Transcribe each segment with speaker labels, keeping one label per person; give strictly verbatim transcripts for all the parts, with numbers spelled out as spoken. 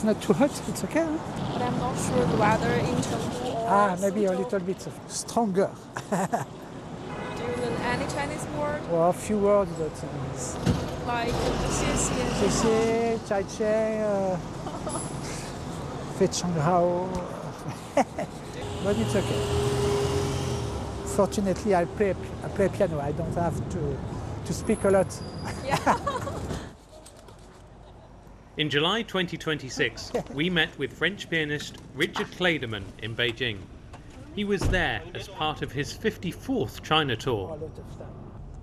Speaker 1: It's not too hot, it's okay. Huh?
Speaker 2: But I'm not sure the weather in Chengdu or
Speaker 1: Ah, maybe a
Speaker 2: Suzhou.
Speaker 1: little bit stronger.
Speaker 2: Do you learn any Chinese word?
Speaker 1: Well, a few words, but uh,
Speaker 2: Like 谢谢,
Speaker 1: 谢谢, chai chai, uh, fei chang hao. But it's okay. Fortunately, I play, I play piano. I don't have to, to speak a lot.
Speaker 2: Yeah.
Speaker 3: In July twenty twenty-six, we met with French pianist Richard Clayderman in Beijing. He was there as part of his fifty-fourth China
Speaker 1: A
Speaker 3: tour.
Speaker 1: lot of time.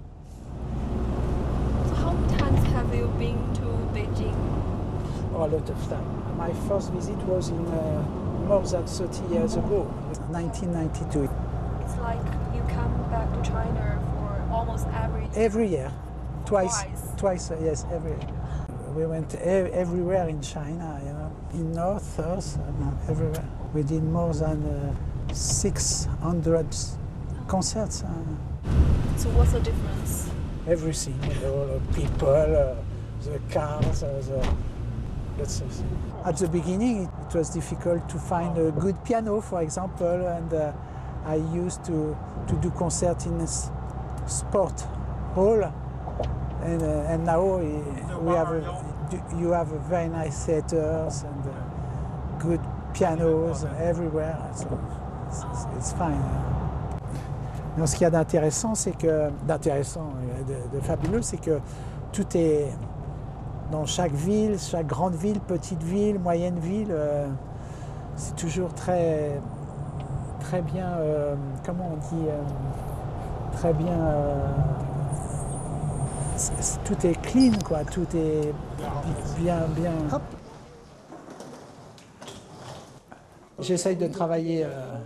Speaker 2: So how many times have you been to Beijing?
Speaker 1: Oh, a lot of time. My first visit was in uh, more than thirty years ago, nineteen ninety-two.
Speaker 2: It's like you come back to China for almost every
Speaker 1: Every year, twice,
Speaker 2: Twice.
Speaker 1: twice, uh, yes, every year. We went e- everywhere in China, you know, in north, south, um, everywhere. We did more than uh, six hundred concerts. Uh,
Speaker 2: So what's the difference?
Speaker 1: everything, you know, the people, uh, the cars, uh, the lots of things. At the beginning, it was difficult to find a good piano, for example, and uh, I used to, to do concerts in a s- sport hall, and, uh, and now we, we have a, you have a very nice theaters and uh, good pianos everywhere, so it's, it's, it's fine. Non, ce qu'il y a d'intéressant, c'est que d'intéressant, de, de fabuleux, c'est que tout est dans chaque ville, chaque grande ville, petite ville, moyenne ville. Euh, c'est toujours très, très bien. Euh, comment on dit euh, Très bien. Euh, c'est- c'est- tout est clean, quoi. Tout est bien, bien. Hop. J'essaye de travailler. Euh,